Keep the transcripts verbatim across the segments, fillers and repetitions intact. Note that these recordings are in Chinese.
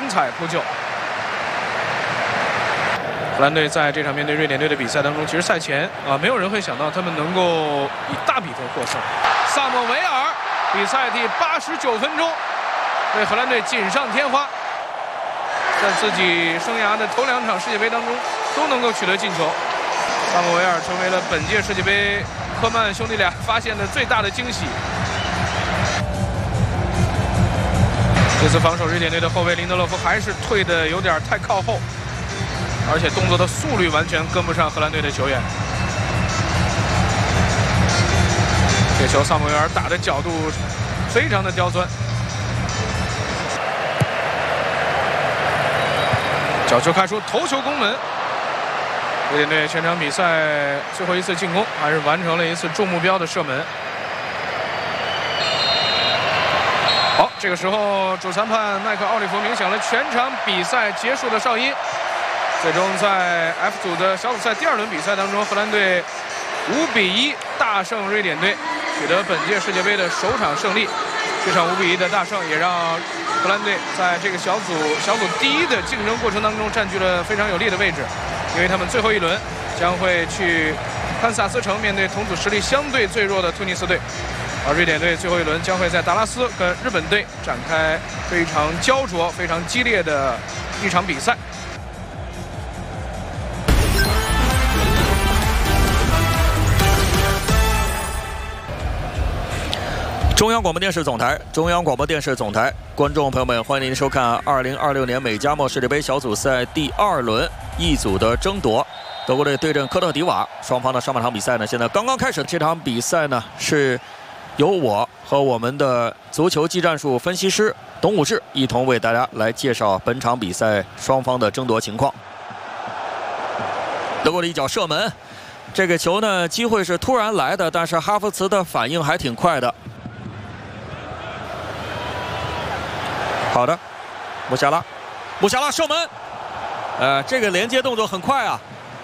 彩扑救。荷兰队在这场面对瑞典队的比赛当中，其实赛前啊，没有人会想到他们能够以大比分获胜。萨莫维尔比赛第八十九分钟为荷兰队锦上添花，在自己生涯的头两场世界杯当中都能够取得进球。萨莫维尔成为了本届世界杯科曼兄弟俩发现的最大的惊喜。这次防守瑞典队的后卫林德洛夫还是退得有点太靠后，而且动作的速率完全跟不上荷兰队的球员。这球萨莫维尔打的角度非常的刁钻，角球开出，头球攻门。瑞典队全场比赛最后一次进攻，还是完成了一次中目标的射门。好，这个时候主裁判麦克奥利弗鸣响了全场比赛结束的哨音。最终在 F 组的小组赛第二轮比赛当中，荷兰队五比一大胜瑞典队，取得本届世界杯的首场胜利。这场五比一的大胜也让荷兰队在这个小组小组第一的竞争过程当中占据了非常有利的位置，因为他们最后一轮将会去堪萨斯城面对同组实力相对最弱的突尼斯队，而瑞典队最后一轮将会在达拉斯跟日本队展开非常焦灼、非常激烈的一场比赛。 中央广播电视总台，中央广播电视总台，观众朋友们，欢迎您收看二零二六年美加墨世界杯小组赛第二轮一组的争夺，德国队对阵科特迪瓦。双方的上半场比赛呢，现在刚刚开始。这场比赛呢，是由我和我们的足球技战术分析师董武志一同为大家来介绍本场比赛双方的争夺情况。德国的一脚射门，这个球呢，机会是突然来的，但是哈弗茨的反应还挺快的。好的，穆夏拉，穆夏拉射门，呃，这个连接动作很快啊。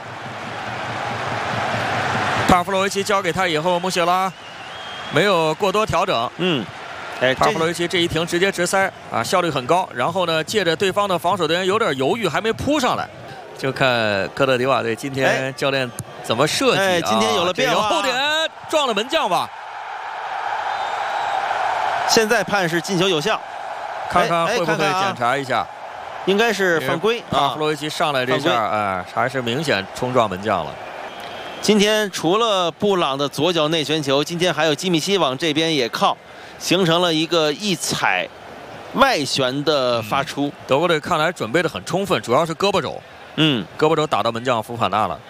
帕夫洛维奇交给他以后，穆夏拉没有过多调整， 嗯，哎， 帕夫洛维奇这一停直接直塞啊，效率很高。然后呢，借着对方的防守队员有点犹豫，还没扑上来，就看科特迪瓦队今天教练怎么设计啊。 哎，今天有了变化， 后点撞了门将吧。 现在判是进球有效。 看看会不会检查一下， 哎、应该是犯规。 帕夫洛维奇上来这下，哎，还是明显冲撞门将了。 今天除了布朗的左脚内旋球，今天还有基米希往这边也靠，形成了一个一踩外旋的发出。 嗯、德国队看来准备的很充分，主要是胳膊肘， 嗯， 胳膊肘打到门将福法纳了。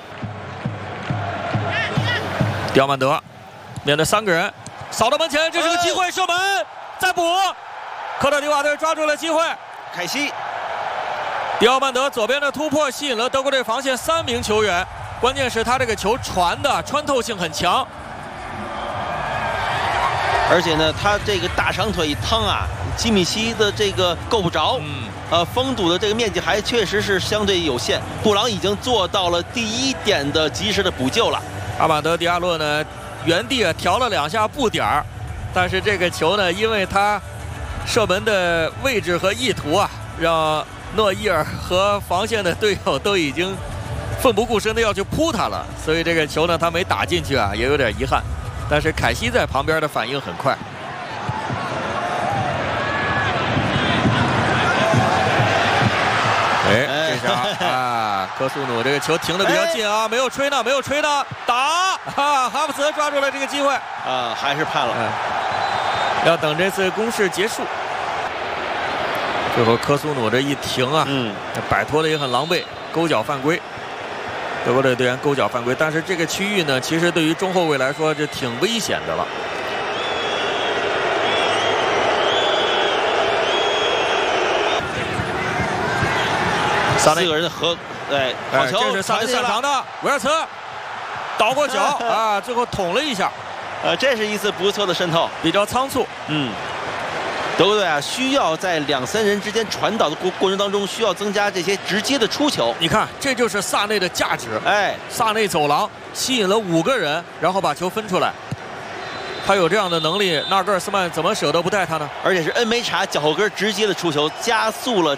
迪奥曼德面对三个人，扫到门前，这是个机会，射门，再补。科特迪瓦队抓住了机会， 凯西、 迪奥曼德左边的突破吸引了德国队防线三名球员，关键是他这个球传的穿透性很强， 而且呢，他这个大长腿一趟啊，基米希的这个够不着，嗯，呃，封堵的这个面积还确实是相对有限。布朗已经做到了第一点的及时的补救了。 阿马德·迪亚洛呢，原地啊调了两下步点儿，但是这个球呢，因为他射门的位置和意图啊，让诺伊尔和防线的队友都已经奋不顾身的要去扑他了，所以这个球呢他没打进去啊，也有点遗憾。但是凯西在旁边的反应很快。哎，这下啊，科苏努这个球停的比较近啊，没有吹呢，没有吹呢，打啊，哈弗茨抓住了这个机会啊，还是判了。嗯， 要等这次攻势结束。最后科苏努这一停啊， 嗯， 摆脱的也很狼狈，勾脚犯规。德国队队员勾脚犯规，但是这个区域呢，其实对于中后卫来说这挺危险的了。 四个人的合，哎，好球， 这是萨内擅长的，维尔茨倒过脚啊，最后捅了一下。 呃，这是一次不错的渗透， 比较仓促。 嗯，德国队啊，需要在两三人之间传导的过过程当中，需要增加这些直接的出球。 你看，这就是萨内的价值。 哎， 萨内走廊吸引了五个人，然后把球分出来。他有这样的能力，纳格尔斯曼怎么舍得不带他呢？ 而且是恩梅查脚后跟直接的出球，加速了